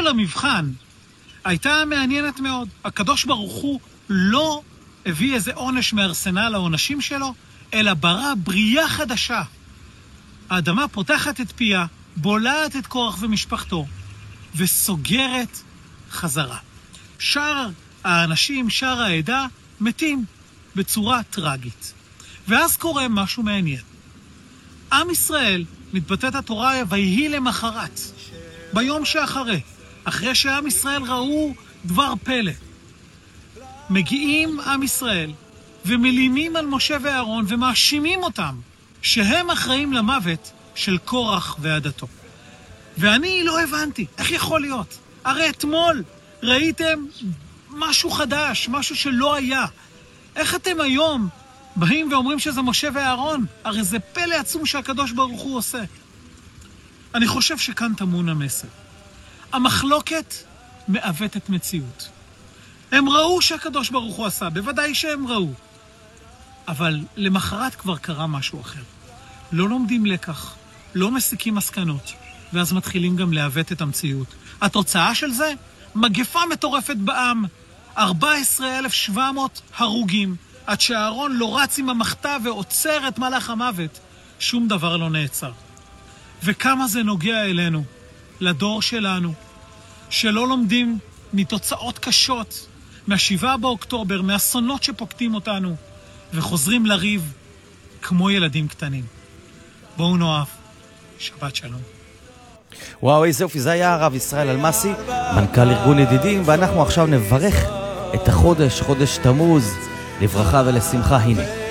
של המבחן הייתה מעניינת מאוד. הקדוש ברוך הוא לא הביא איזה עונש מארסנל העונשים שלו, אלא ברא בריאה חדשה. האדמה פותחת את פיה, בולעת את קורח ומשפחתו, וסוגרת חזרה. שאר האנשים, שאר העדה, מתים בצורה טרגית. ואז קורה משהו מעניין. עם ישראל, מתבטאת התורה, ויהי למחרת, ביום שאחרי, אחרי שעם ישראל ראו דבר פלא, מגיעים עם ישראל ומלינים על משה ואהרון ומאשימים אותם שהם אחראים למוות של קורח ועדתו. ואני לא הבנתי, איך יכול להיות? הרי אתמול ראיתם משהו חדש, משהו שלא היה. איך אתם היום באים ואומרים שזה משה ואהרון? הרי זה פלא עצום שהקדוש ברוך הוא עושה. אני חושב שכאן טמון המסר. המחלוקת מעוותת מציאות. הם ראו שהקדוש ברוך הוא עשה, בוודאי שהם ראו. אבל למחרת כבר קרה משהו אחר. לא לומדים לקח, לא מסיקים מסקנות, ואז מתחילים גם לעוות את המציאות. התוצאה של זה, מגפה מטורפת בעם, 14,700 הרוגים, עד שהארון לא רץ עם המחתה ועוצר את מלאך המוות, שום דבר לא נעצר. וכמה זה נוגע אלינו, לדור שלנו, שלא לומדים מתוצאות קשות, מה7 באוקטובר, מאסונות שפוקדים אותנו, וחוזרים לריב כמו ילדים קטנים. בואו נאהב. שבת שלום. וואו, איזה יופי, זה היה הרב ישראל אלמסי, מנכ"ל ארגון ידידים, ואנחנו עכשיו נברך את החודש, חודש תמוז, לברכה ולשמחה. הנה.